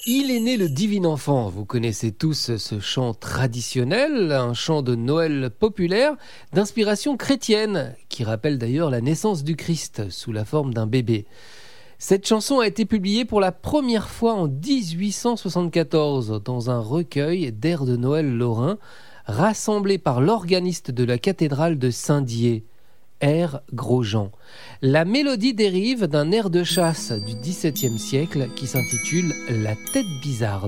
Il est né le divin enfant. Vous connaissez tous ce chant traditionnel, un chant de Noël populaire d'inspiration chrétienne, qui rappelle d'ailleurs la naissance du Christ sous la forme d'un bébé. Cette chanson a été publiée pour la première fois en 1874 dans un recueil d'airs de Noël lorrain rassemblé par l'organiste de la cathédrale de Saint-Dié, air Grosjean. La mélodie dérive d'un air de chasse du XVIIe siècle qui s'intitule La tête bizarre.